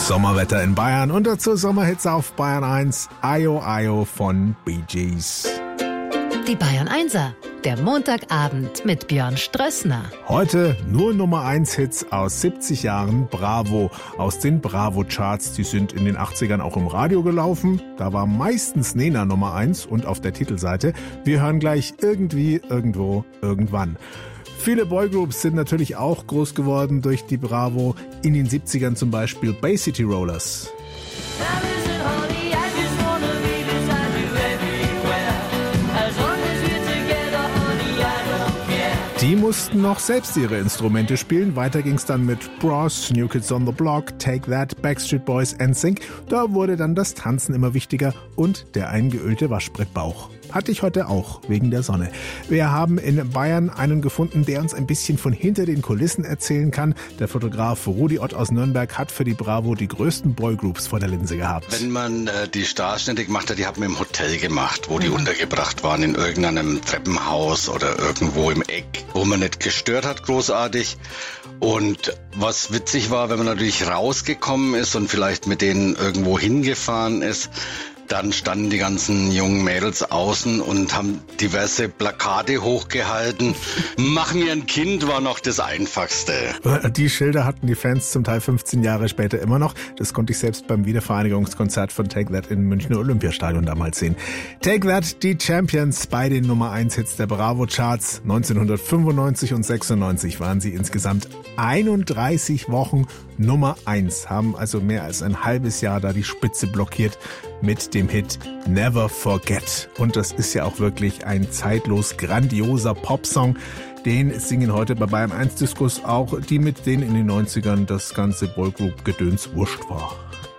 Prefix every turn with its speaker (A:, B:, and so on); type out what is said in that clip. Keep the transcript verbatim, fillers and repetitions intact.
A: Sommerwetter in Bayern und dazu Sommerhits auf Bayern eins. Ayo Ayo von Bee Gees.
B: Die Bayern Einser, der Montagabend mit Björn Strössner.
A: Heute nur Nummer eins Hits aus siebzig Jahren Bravo. Aus den Bravo-Charts, die sind in den achtzigern auch im Radio gelaufen. Da war meistens Nena Nummer eins und auf der Titelseite. Wir hören gleich irgendwie, irgendwo, irgendwann. Viele Boygroups sind natürlich auch groß geworden durch die Bravo. In den siebzigern zum Beispiel Bay City Rollers. Die mussten noch selbst ihre Instrumente spielen. Weiter ging's dann mit Bros, New Kids on the Block, Take That, Backstreet Boys, N Sync. Da wurde dann das Tanzen immer wichtiger und der eingeölte Waschbrettbauch. Hatte ich heute auch, wegen der Sonne. Wir haben in Bayern einen gefunden, der uns ein bisschen von hinter den Kulissen erzählen kann. Der Fotograf Rudi Ott aus Nürnberg hat für die Bravo die größten Boygroups vor der Linse gehabt.
C: Wenn man äh, die Starschnitte gemacht hat, die hat man im Hotel gemacht, wo die mhm. untergebracht waren, in irgendeinem Treppenhaus oder irgendwo im Eck, wo man nicht gestört hat, großartig. Und was witzig war, wenn man natürlich rausgekommen ist und vielleicht mit denen irgendwo hingefahren ist, dann standen die ganzen jungen Mädels außen und haben diverse Plakate hochgehalten. Mach mir ein Kind war noch das Einfachste.
A: Die Schilder hatten die Fans zum Teil fünfzehn Jahre später immer noch. Das konnte ich selbst beim Wiedervereinigungskonzert von Take That im Münchner Olympiastadion damals sehen. Take That, die Champions bei den Nummer eins Hits der Bravo-Charts. neunzehnhundertfünfundneunzig und sechsundneunzig waren sie insgesamt einunddreißig Wochen Nummer eins, haben also mehr als ein halbes Jahr da die Spitze blockiert mit dem Hit Never Forget. Und das ist ja auch wirklich ein zeitlos grandioser Popsong. Den singen heute bei Bayern eins Discos auch die, mit denen in den neunzigern das ganze Boygroup-Gedöns wurscht war.